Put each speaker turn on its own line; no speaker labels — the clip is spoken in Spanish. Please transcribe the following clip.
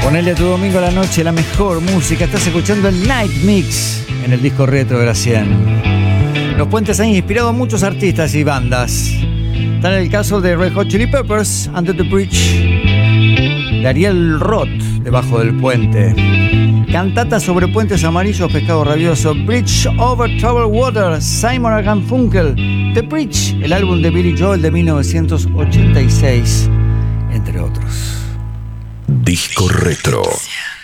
Ponele a tu domingo a la noche la mejor música. Estás escuchando el Night Mix en el disco retro de la 100. Los puentes han inspirado a muchos artistas y bandas. Tal el caso de Red Hot Chili Peppers, Under the Bridge, de Ariel Roth, Debajo del Puente. Cantata sobre puentes amarillos, Pescado Rabioso, Bridge over Troubled Water, Simon & Garfunkel, The Bridge, el álbum de Billy Joel de 1986, entre otros.
Disco retro.